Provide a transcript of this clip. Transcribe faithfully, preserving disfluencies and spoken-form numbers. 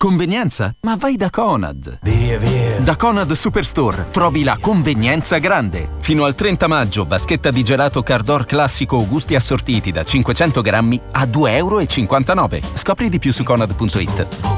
Convenienza? Ma vai da Conad. Via, via. Da Conad Superstore trovi la convenienza grande. Fino al trenta maggio, vaschetta di gelato Cardor classico o gusti assortiti da cinquecento grammi a due e cinquantanove euro. Scopri di più su conad punto it.